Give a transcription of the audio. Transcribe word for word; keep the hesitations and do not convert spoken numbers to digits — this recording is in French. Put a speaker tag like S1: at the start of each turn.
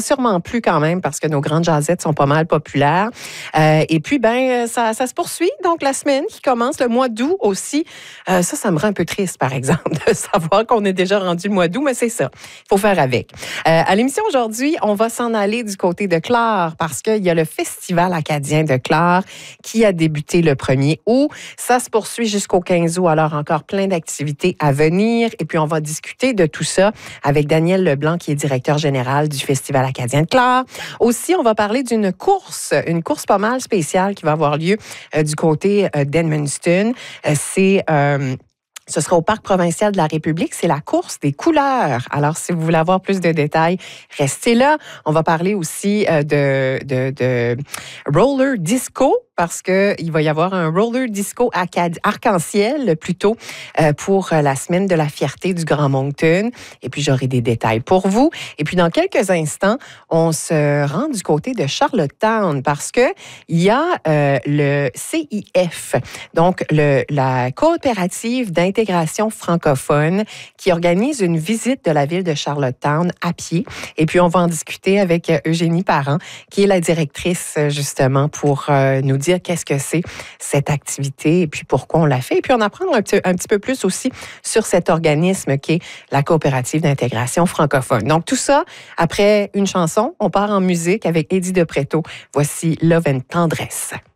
S1: sûrement plus quand même parce que nos grandes jazettes sont pas mal populaires. Euh, et puis, ben, ça, ça se poursuit. Donc, la semaine qui commence, le mois d'août aussi. Euh, ça, ça me rend un peu triste, par exemple, de savoir qu'on est déjà rendu le mois d'août, mais c'est ça. Il faut faire avec. Euh, à l'émission aujourd'hui, on va s'en aller du côté de Clare parce qu'il y a le Festival acadien de Clare qui a débuté le premier août. Ça se poursuit jusqu'au quinze août. Alors, encore plein d'activités à venir. Et puis, on va discuter de tout ça avec Daniel Leblanc, qui est directeur général du Festival acadien de Clare. Aussi, on va parler d'une course, une course pas mal spéciale qui va avoir lieu euh, du côté euh, d'Edmundston. Euh, c'est... Euh, Ce sera au Parc provincial de la République. C'est la course des couleurs. Alors, si vous voulez avoir plus de détails, restez là. On va parler aussi euh, de, de, de roller disco parce qu'il va y avoir un roller disco arc-en-ciel plutôt euh, pour la semaine de la fierté du Grand Moncton. Et puis, j'aurai des détails pour vous. Et puis, dans quelques instants, on se rend du côté de Charlottetown parce que il y a euh, le C I F, donc le, la coopérative d'intégration francophone qui organise une visite de la ville de Charlottetown à pied. Et puis, on va en discuter avec Eugénie Parent, qui est la directrice justement pour euh, nous dire qu'est-ce que c'est cette activité et puis pourquoi on la fait. Et puis, on apprend un petit, un petit peu plus aussi sur cet organisme qui est la coopérative d'intégration francophone. Donc, tout ça, après une chanson, on part en musique avec Eddie de Pretto. Voici Love and Tendresse.